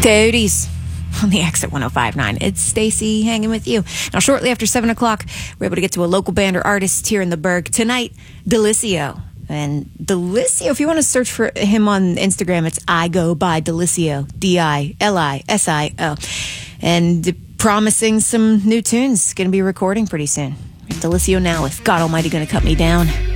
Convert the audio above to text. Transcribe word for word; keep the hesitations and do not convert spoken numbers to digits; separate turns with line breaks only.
Toadies on the Exit one oh five point nine. It's Stacy hanging with you. Now, shortly after seven o'clock, we're able to get to a local band or artist here in the Berg. Tonight, Delicio. And Delicio, if you want to search for him on Instagram, it's I Go by Delicio. D I L I S I O. And promising some new tunes. Going to be recording pretty soon. Delicio now with God Almighty Gonna Cut Me Down.